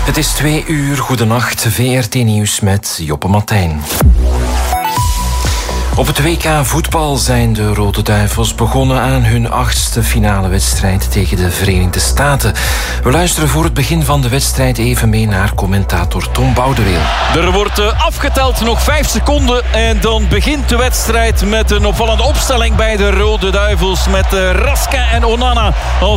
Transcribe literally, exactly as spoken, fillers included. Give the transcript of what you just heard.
Het is twee uur, goedenacht, V R T Nieuws met Joppe Martijn. Op het W K voetbal zijn de Rode Duivels begonnen aan hun achtste finale wedstrijd tegen de Verenigde Staten. We luisteren voor het begin van de wedstrijd even mee naar commentator Tom Boudeweel. Er wordt uh, afgeteld, nog vijf seconden en dan begint de wedstrijd met een opvallende opstelling bij de Rode Duivels met uh, Raska en Onana als